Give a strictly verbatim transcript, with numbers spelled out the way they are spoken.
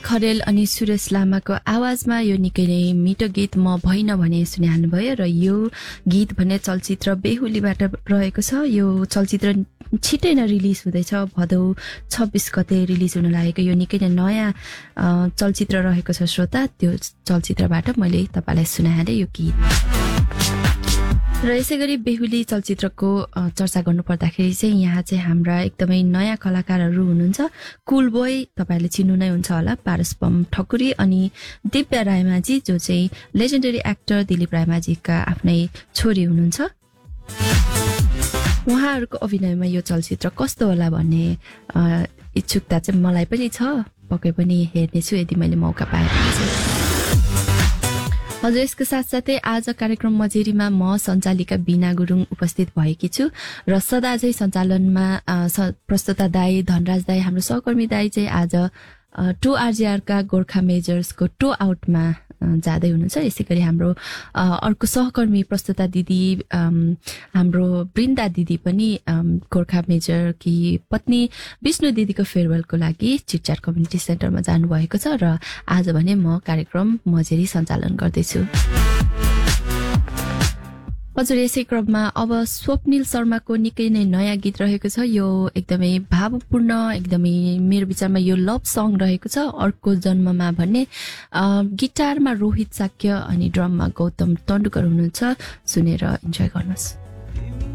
खरेल अनि सुरेश लामाको आवाजमा यो निकै नै मिठो गीत म भइन भने सुनिहाल्नुभयो र यो गीत भने चलचित्र बेहुलीबाट रहेको छ। यो चलचित्र छिटै नै रिलिज हुँदैछ, भदौ छब्बीस गते रिलिज हुन लागेको यो निकै नै नयाँ चलचित्र रहेको छ श्रोता। त्यो चलचित्रबाट मैले तपाईलाई सुनाएँ यो गीत। र यसै गरी बेहुली चलचित्रको चर्चा गर्नुपर्दाखेरि चाहिँ यहाँ चाहिँ हाम्रा एकदमै नयाँ कलाकारहरू हुनुहुन्छ। कुल बोय तपाईहरुले चिन्नु नै हुन्छ होला, पारसपम ठकुरी अनि दिव्या रायमाझी जो चाहिँ लेजेन्डरी एक्टर दिलीप रायमाझीका आफ्नै छोरी हुनुहुन्छ। उहाँहरूको अभिनयमा यो चलचित्र कस्तो होला भन्ने इच्छुकता चाहिँ मलाई पनि छ, पक्कै पनि हेर्नेछु यदि मैले मौका पाएँ भने चाहिँ। हजुर, यसको साथसाथै आज कार्यक्रम मजेरीमा म सञ्चालिका बीना गुरुङ उपस्थित भएकी छु र सदा चाहिँ सञ्चालनमा प्रस्तुता दाई धनराज दाई हाम्रो सहकर्मी दाई चाहिँ आज टु आरजीआर का गोर्खा मेजर्सको टु आउटमा जाँदै हुनुहुन्छ। यसै गरी हाम्रो अर्को सहकर्मी प्रस्तुता दिदी हाम्रो वृन्दा दिदी पनि गोर्खा मेजर की पत्नी विष्णु दिदीको फेयरवेलको लागि चिटचाट कम्युनिटी सेन्टरमा जानुभएको छ र आज भने म कार्यक्रम मजेरी सञ्चालन गर्दैछु। हजुर, यसै क्रममा अब स्वप्निल शर्माको निकै नै नयाँ गीत रहेको छ। यो एकदमै भावपूर्ण, एकदमै मेरो विचारमा यो लभ सङ रहेको छ। अर्को जन्ममा भन्ने गिटारमा रोहित साक्य अनि ड्रममा गौतम तण्डुकर हुनुहुन्छ। सुनेर इन्जोय गर्नुहोस्।